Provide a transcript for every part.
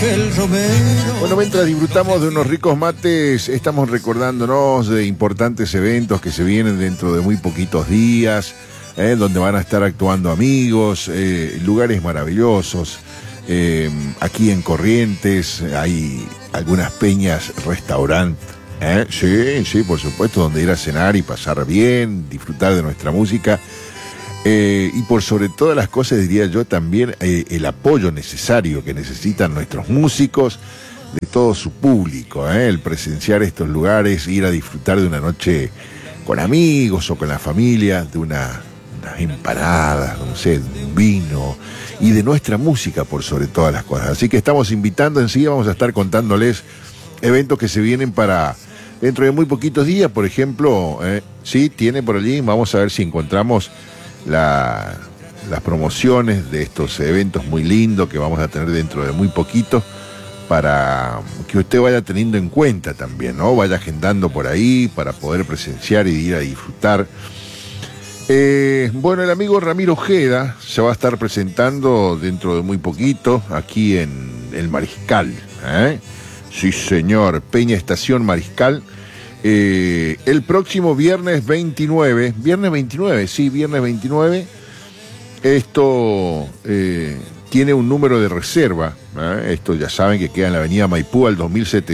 Ángel Romero. Bueno, mientras disfrutamos de unos ricos mates, estamos recordándonos de importantes eventos que se vienen dentro de muy poquitos días, donde van a estar actuando amigos, lugares maravillosos. Aquí en Corrientes hay algunas peñas, restaurantes. Sí, por supuesto, donde ir a cenar y pasar bien, disfrutar de nuestra música. Y por sobre todas las cosas, diría yo, también el apoyo necesario que necesitan nuestros músicos, de todo su público, el presenciar estos lugares, ir a disfrutar de una noche con amigos o con la familia, de unas empanadas, no sé, de un vino y de nuestra música por sobre todas las cosas. Así que estamos invitando, enseguida vamos a estar contándoles eventos que se vienen para dentro de muy poquitos días. Por ejemplo, sí, tiene por allí, vamos a ver si encontramos las promociones de estos eventos muy lindos que vamos a tener dentro de muy poquito, para que usted vaya teniendo en cuenta también, ¿no? Vaya agendando por ahí para poder presenciar y ir a disfrutar. Bueno, el amigo Ramiro Ojeda se va a estar presentando dentro de muy poquito aquí en el Mariscal, Sí, señor, Peña Estación Mariscal. El próximo viernes 29, viernes 29, esto tiene un número de reserva, esto ya saben que queda en la avenida Maipú al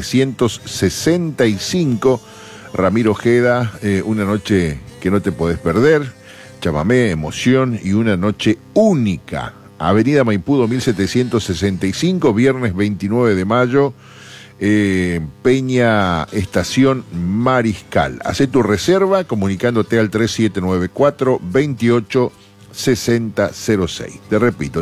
2765, Ramiro Ojeda, una noche que no te podés perder, chamamé, emoción y una noche única, avenida Maipú 2765, viernes 29 de mayo, Peña Estación Mariscal. Hacé tu reserva comunicándote al 3794-286006. Te repito,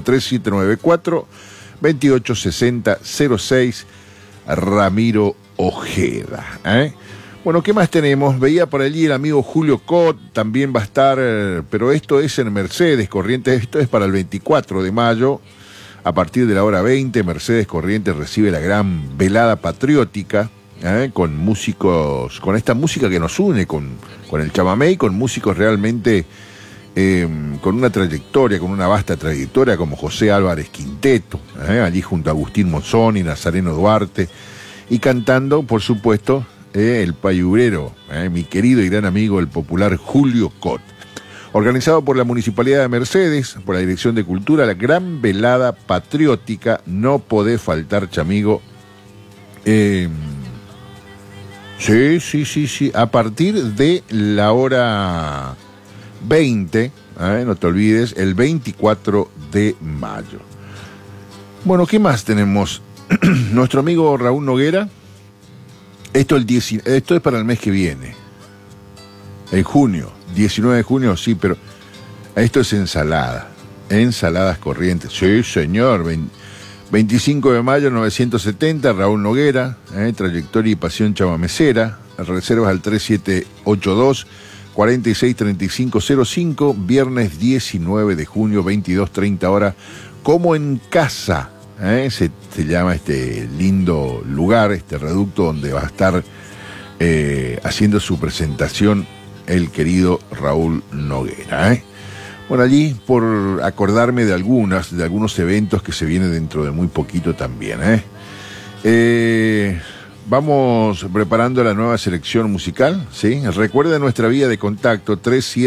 3794-286006, Ramiro Ojeda. Bueno, ¿qué más tenemos? Veía por allí el amigo Julio Cot, también va a estar, pero esto es en Mercedes Corrientes, esto es para el 24 de mayo. A partir de la hora 20, Mercedes Corrientes recibe la gran velada patriótica, con músicos, con esta música que nos une con el chamamé y con músicos realmente con una trayectoria, con una vasta trayectoria, como José Álvarez Quinteto, allí junto a Agustín Monzón y Nazareno Duarte, y cantando, por supuesto, el payurero, mi querido y gran amigo, el popular Julio Cot. Organizado por la Municipalidad de Mercedes, por la Dirección de Cultura, la gran velada patriótica, no podés faltar, chamigo. Sí, a partir de la hora 20, no te olvides, el 24 de mayo. Bueno, ¿qué más tenemos? Nuestro amigo Raúl Noguera, esto es para el mes que viene, en junio. 19 de junio, sí, pero esto es Ensaladas Corrientes, sí, señor. 25 de mayo 970, Raúl Noguera, trayectoria y pasión chamamecera, reservas al 3782-463505, viernes 19 de junio, 22:30 horas, como en casa, se llama este lindo lugar, este reducto donde va a estar haciendo su presentación el querido Raúl Noguera. Bueno, allí por acordarme de algunos eventos que se vienen dentro de muy poquito también. Vamos preparando la nueva selección musical, ¿sí? Recuerda nuestra vía de contacto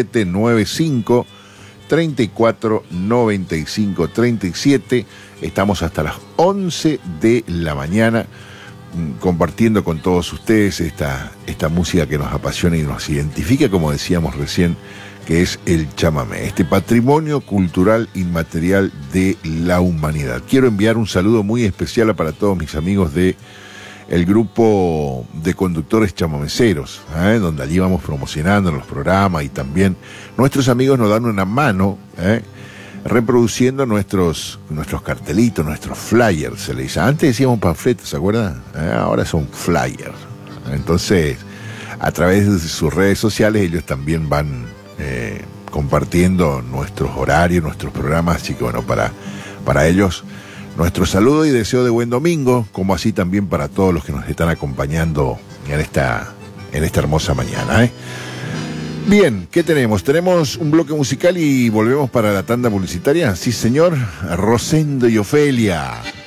3795-3495-37. Estamos hasta las 11 de la mañana compartiendo con todos ustedes esta música que nos apasiona y nos identifica, como decíamos recién, que es el chamamé, este patrimonio cultural inmaterial de la humanidad. Quiero enviar un saludo muy especial para todos mis amigos de el grupo de conductores chamameceros, donde allí vamos promocionando los programas, y también nuestros amigos nos dan una mano, reproduciendo nuestros cartelitos, nuestros flyers, se le dice. Antes decíamos panfletos, ¿se acuerdan? Ahora son flyers. Entonces, a través de sus redes sociales, ellos también van compartiendo nuestros horarios, nuestros programas. Así que bueno, para ellos, nuestro saludo y deseo de buen domingo, como así también para todos los que nos están acompañando en esta hermosa mañana. Bien, ¿qué tenemos? Tenemos un bloque musical y volvemos para la tanda publicitaria. Sí, señor. Rosendo y Ofelia.